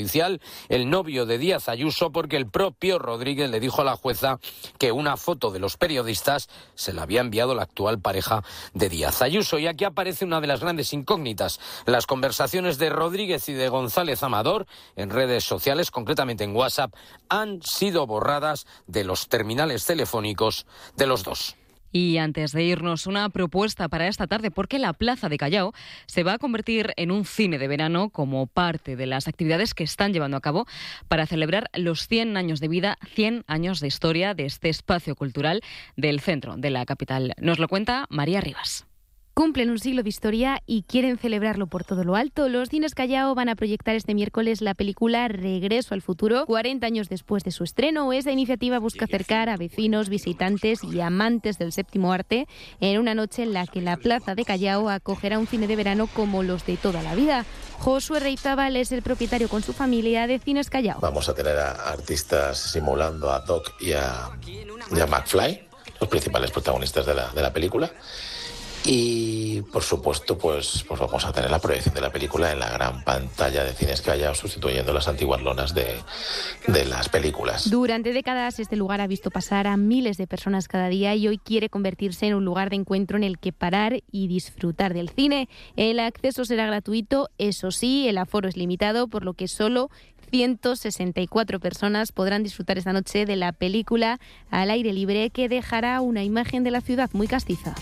judicial el novio de Díaz Ayuso porque el propio Rodríguez le dijo a la jueza que una foto de los periodistas se la había enviado la actual pareja de Díaz Ayuso. Y aquí aparece una de las grandes incógnitas: las conversaciones de Rodríguez y de González Amador en redes sociales, concretamente en WhatsApp, han sido borradas de los terminales telefónicos de los dos. Y antes de irnos, una propuesta para esta tarde, porque la Plaza de Callao se va a convertir en un cine de verano como parte de las actividades que están llevando a cabo para celebrar los 100 años de vida, 100 años de historia de este espacio cultural del centro de la capital. Nos lo cuenta María Rivas. Cumplen un siglo de historia y quieren celebrarlo por todo lo alto. Los Cines Callao van a proyectar este miércoles la película Regreso al futuro, 40 años después de su estreno. Esta iniciativa busca acercar a vecinos, visitantes y amantes del séptimo arte en una noche en la que la Plaza de Callao acogerá un cine de verano como los de toda la vida. Josué Reizábal es el propietario con su familia de Cines Callao. Vamos a tener a artistas simulando a Doc y a McFly, los principales protagonistas de la película. Y, por supuesto, pues vamos a tener la proyección de la película en la gran pantalla de Cines Callao, sustituyendo las antiguas lonas de las películas. Durante décadas, este lugar ha visto pasar a miles de personas cada día y hoy quiere convertirse en un lugar de encuentro en el que parar y disfrutar del cine. El acceso será gratuito, eso sí, el aforo es limitado, por lo que solo 164 personas podrán disfrutar esta noche de la película al aire libre, que dejará una imagen de la ciudad muy castiza.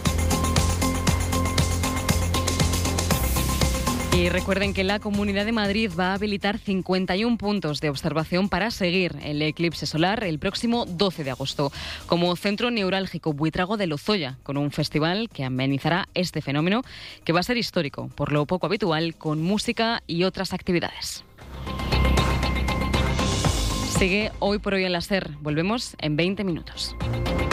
Y recuerden que la Comunidad de Madrid va a habilitar 51 puntos de observación para seguir el eclipse solar el próximo 12 de agosto, como centro neurálgico Buitrago de Lozoya, con un festival que amenizará este fenómeno, que va a ser histórico, por lo poco habitual, con música y otras actividades. Sigue Hoy por Hoy en la SER. Volvemos en 20 minutos.